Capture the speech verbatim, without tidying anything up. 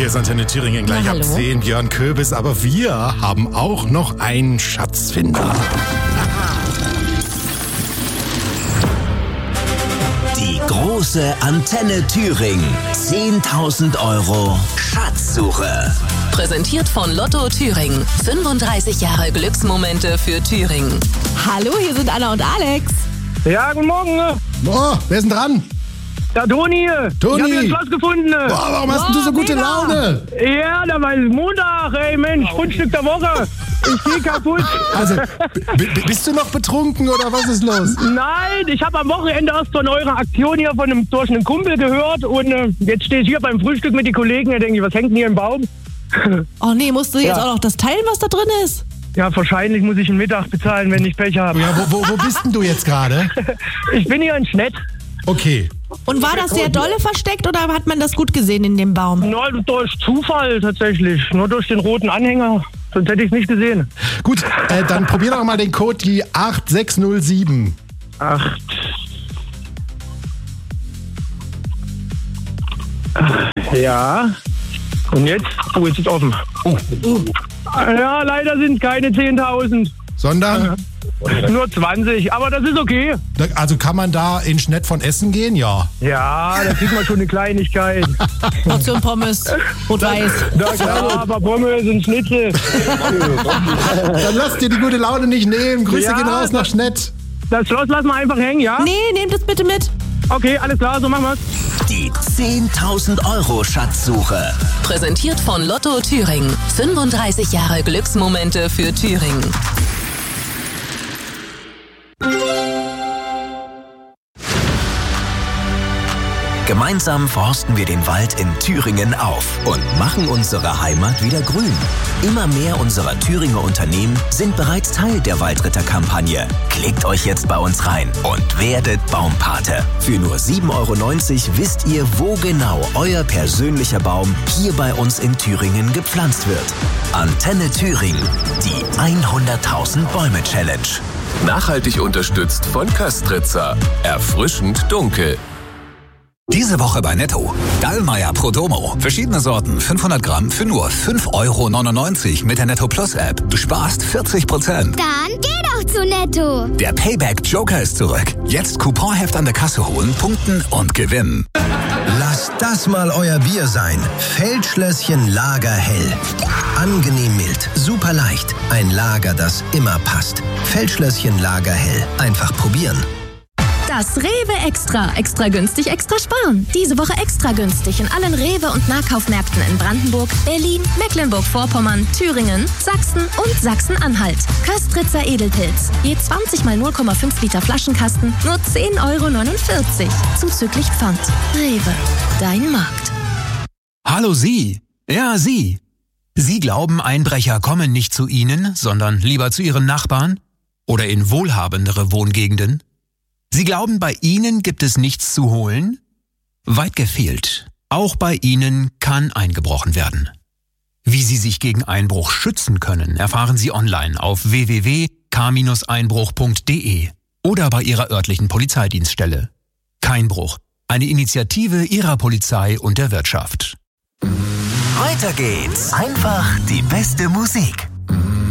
hier ist Antenne Thüringen gleich Na, ab hallo. zehn, Björn Köbis, aber wir haben auch noch einen Schatzfinder. Die große Antenne Thüringen. zehntausend Euro Schatzsuche. Präsentiert von Lotto Thüringen. fünfunddreißig Jahre Glücksmomente für Thüringen. Hallo, hier sind Anna und Alex. Ja, guten Morgen. Oh, wer ist denn dran? Der Toni. Toni. Ich hab jetzt was gefunden. Boah, warum hast denn du so Boah, gute mega. Laune? Ja, da war Montag. Ey, Mensch, Fundstück der Woche. Ich geh kaputt. Also, b- b- bist du noch betrunken oder was ist los? Nein, ich habe am Wochenende erst von eurer Aktion hier von einem, durch einen Kumpel gehört. Und äh, jetzt stehe ich hier beim Frühstück mit den Kollegen. Da denke ich, was hängt denn hier im Baum? Oh nee, musst du jetzt Ja. auch noch das teilen, was da drin ist? Ja, wahrscheinlich muss ich einen Mittag bezahlen, wenn ich Pech habe. Ja, wo, wo, wo bist denn du jetzt gerade? Ich bin hier in Schnett. Okay. Und war das sehr dolle versteckt oder hat man das gut gesehen in dem Baum? Nur durch Zufall tatsächlich. Nur durch den roten Anhänger. Sonst hätte ich es nicht gesehen. Gut, äh, dann probier doch mal den Code, die acht sechs null sieben. Acht. Ja. Und jetzt? Oh, jetzt ist offen. Oh. Ja, leider sind es keine zehntausend. Sondern, Nur zwanzig. Aber das ist okay. da- also kann man da in Schnett von Essen gehen? Ja. Ja, da kriegt man schon eine Kleinigkeit. Portion Pommes, rot-weiß. Na klar, aber Pommes und Schnitzel. Dann lass dir die gute Laune nicht nehmen. Grüße Ja, gehen raus nach das- Schnett. Das Schloss lassen wir einfach hängen, ja? Nee, nehmt es bitte mit. Okay, alles klar, so machen wir's. Die zehntausend Euro Schatzsuche. Präsentiert von Lotto Thüringen. fünfunddreißig Jahre Glücksmomente für Thüringen. Gemeinsam forsten wir den Wald in Thüringen auf und machen unsere Heimat wieder grün. Immer mehr unserer Thüringer Unternehmen sind bereits Teil der Waldritter-Kampagne. Klickt euch jetzt bei uns rein und werdet Baumpate. Für nur sieben Euro neunzig wisst ihr, wo genau euer persönlicher Baum hier bei uns in Thüringen gepflanzt wird. Antenne Thüringen, die hunderttausend Bäume Challenge. Nachhaltig unterstützt von Köstritzer. Erfrischend dunkel. Diese Woche bei Netto. Dallmayr Prodomo. Verschiedene Sorten, fünfhundert Gramm für nur fünf Euro neunundneunzig mit der Netto Plus App. Du sparst vierzig Prozent. Dann geh doch zu Netto. Der Payback Joker ist zurück. Jetzt Couponheft an der Kasse holen, punkten und gewinnen. Lasst das mal euer Bier sein. Feldschlösschen Lagerhell. Angenehm mild, super leicht. Ein Lager, das immer passt. Feldschlösschen Lagerhell. Einfach probieren. Das Rewe Extra. Extra günstig, extra sparen. Diese Woche extra günstig in allen Rewe- und Nahkaufmärkten in Brandenburg, Berlin, Mecklenburg-Vorpommern, Thüringen, Sachsen und Sachsen-Anhalt. Köstritzer Edelpilz. Je zwanzig mal null Komma fünf Liter Flaschenkasten, nur zehn Euro neunundvierzig. Zuzüglich Pfand. Rewe. Dein Markt. Hallo Sie. Ja, Sie. Sie glauben, Einbrecher kommen nicht zu Ihnen, sondern lieber zu Ihren Nachbarn? Oder in wohlhabendere Wohngegenden? Sie glauben, bei Ihnen gibt es nichts zu holen? Weit gefehlt. Auch bei Ihnen kann eingebrochen werden. Wie Sie sich gegen Einbruch schützen können, erfahren Sie online auf w w w punkt k einbruch punkt d e oder bei Ihrer örtlichen Polizeidienststelle. Keinbruch. Eine Initiative Ihrer Polizei und der Wirtschaft. Weiter geht's. Einfach die beste Musik.